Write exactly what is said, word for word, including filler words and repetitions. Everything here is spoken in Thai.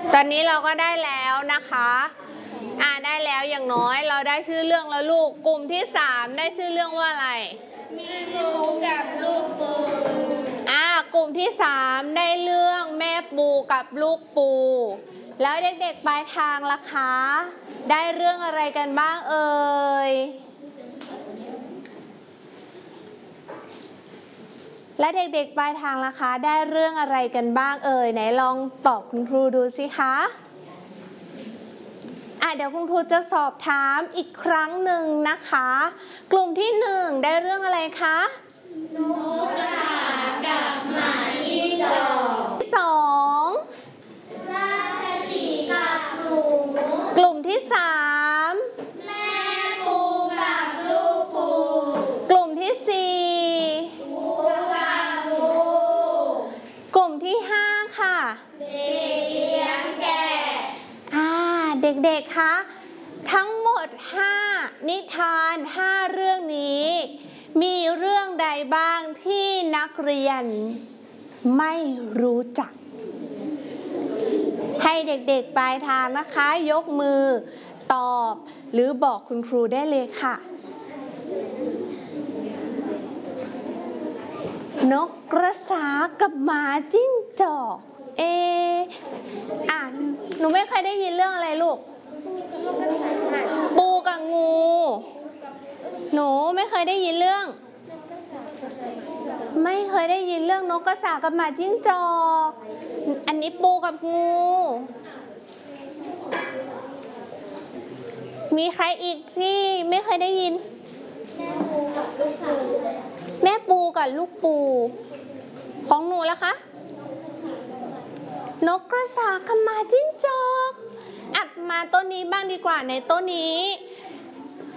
ตอนนี้เราก็ได้แล้วนะคะอ่าได้แล้วอย่างน้อยเราได้ชื่อเรื่องแล้วลูกกลุ่มที่สามได้ชื่อเรื่องว่าอะไรมีปูกับลูกปูอ่ากลุ่มที่สามได้เรื่องแม่ปูกับลูกปูแล้วเด็กๆปลายทางล่ะคะได้เรื่องอะไรกันบ้างเอ่ยและเด็กๆปลายทางล่ะคะได้เรื่องอะไรกันบ้างเอ่ยไหนลองตอบคุณครูดูสิคะอ่ะเดี๋ยวคุณครูจะสอบถามอีกครั้งหนึ่งนะคะกลุ่มที่หนึ่งได้เรื่องอะไรคะนกกระสากับหมาจิ้งจอกที่สองราชสีห์กับหนูกลุ่มที่สามแม่ปูกับลูกปูกลุ่มที่สี่ปูกับปูกลุ่มที่ห้าค่ะเด็กเลี้ยงแกะอ่าเด็กๆคะทั้งหมดห้านิทานห้าเรื่องนี้มีเรื่องใดบ้างที่นักเรียนไม่รู้จักให้เด็กๆปลายทางนะคะยกมือตอบหรือบอกคุณครูได้เลยค่ะนกกระสากับหมาจิ้งจอกเออ่ะหนูไม่เคยได้ยินเรื่องอะไรลูกปูกับงูหนูไม่เคยได้ยินเรื่องไม่เคยได้ยินเรื่องนกกระสากับหมาจิ้งจอกอันนี้ปูกับงูมีใครอีกที่ไม่เคยได้ยินแม่ปูกับลูกปูของหนูล่ะคะนกกระสากับหมาจิ้งจอกอัดมาต้นนี้บ้างดีกว่าในต้นนี้